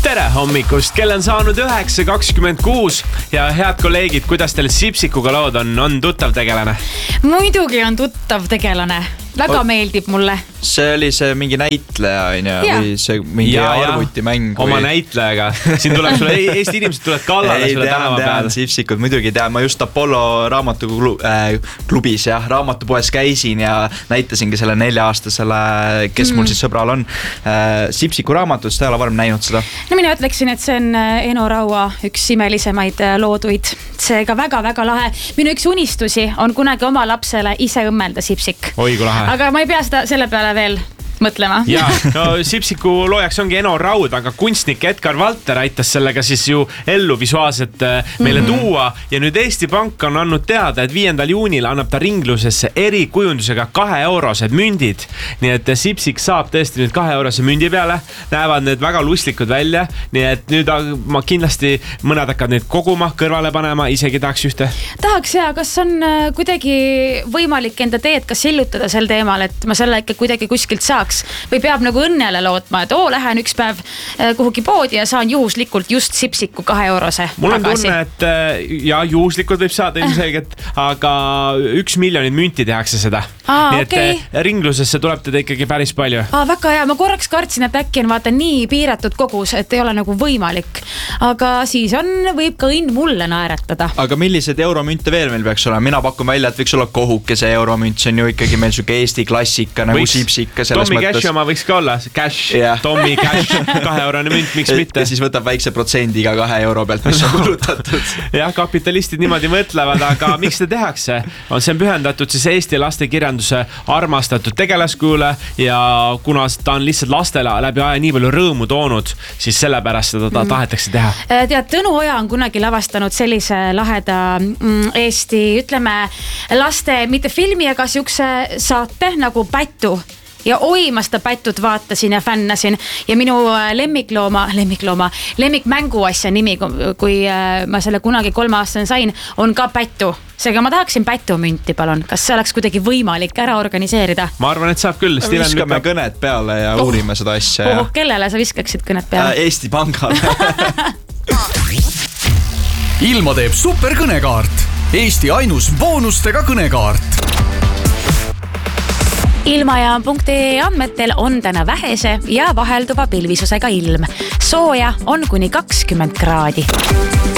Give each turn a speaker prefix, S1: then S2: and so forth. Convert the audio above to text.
S1: Tere hommikust, kell on saanud 9:26 ja head kolleegid, kuidas teil Sipsikuga lood on? On tuttav tegelane?
S2: Muidugi on tuttav tegelane. Väga meeldib mulle.
S3: See oli see mingi näitleja või see mingi arvutimäng
S1: oma näitlejaga. Siin tuleb sulle, Eesti inimesed tulevad kallale sulle tänava peale.
S3: Sipsikud muidugi tean. Ma just Apollo raamatuklubis ja raamatupoes käisin ja näitasingi selle 4-aastasele, kes mul siis sõbral on. Sipsiku raamatust ei ole varem näinud seda.
S2: No mina ütleksin, et see on Eno Raua üks imelisemaid looduid. Seega väga-väga lahe. Minu üks unistusi on kunagi oma lapsele ise õmmelda Sipsik.
S1: Oi, kui lahe.
S2: Aga ma ei pea seda selle peale veel mõtlema.
S1: Ja, no Sipsiku loojaks ongi Eno Raud, aga kunstnik Edgar Valter aitas sellega siis ju ellu visuaalselt meile tuua. Ja nüüd Eesti Pank on andnud teada, et 5. juunil annab ta ringlusesse erikujundusega 2-eurosed mündid. Nii et Sipsik saab tõesti nüüd 2-eurose mündi peale. Näevad need väga lustlikud välja. Nii et nüüd ma kindlasti mõned hakkad neid koguma, kõrvale panema, isegi tahaks ühte.
S2: Tahaks ja, kas on kuidagi võimalik enda teed ka sillutada sel teemal, et ma selle ikka kuidagi kuskilt saaks? Või peab nagu õnnele lootma, et lähen üks päev kuhugi poodi ja saan juhuslikult just Sipsiku 2-eurose tagasi.
S1: Mul on tunne, et juhuslikult võib saada ilmselgelt, aga 1 miljonit münti tehakse seda. Nii et ringlusesse tuleb teda ikkagi päris palju.
S2: Väga hea, ma korraks kartsin, et äkki on vaata nii piiratud kogus, et ei ole nagu võimalik. Aga siis võib ka õnn mulle naeretada.
S3: Aga millised euromünte veel meil peaks olema? Mina pakun välja, et võiks olla kohukese euromünt. See on ju ikkagi meil süke Eesti klassika nagu Sipsik.
S1: Tommy Cash oma võiks ka olla. Cash, Tommy Cash, 2-eurone münt, miks mitte?
S3: Ja siis võtab väikse protsendiga 2 euro pealt, mis on kulutatud.
S1: Jah, kapitalistid niimoodi mõtlevad, aga miks seda tehakse? See on pühendatud siis Eesti lastekirjanduse armastatud tegelaskujule ja kuna ta on lihtsalt lastele läbi aja nii palju rõõmu toonud, siis sellepärast seda tahetakse teha.
S2: Tead, Tõnu Oja on kunagi lavastanud sellise laheda Eesti, ütleme, laste mitte filmi, aga siukse saate nagu Pättu. Ja ma seda Pättut vaatasin ja fännasin ja minu lemmikmänguasja nimi, kui ma selle kunagi 3-aastane sain, on ka Pättu. Seega ma tahaksin Pättu-münti, palun. Kas see oleks kuidagi võimalik ära organiseerida?
S1: Ma arvan, et saab küll.
S3: Viskame kõnet peale ja uurime seda asja.
S2: Kellele sa viskaksid kõnet peale?
S3: Eesti Pangale.
S4: Ilma teeb superkõnekaart. Eesti ainus boonustega kõnekaart.
S2: Ilmajaam.ee andmetel on täna vähese ja vahelduva pilvisusega ilm. Sooja on kuni 20 kraadi.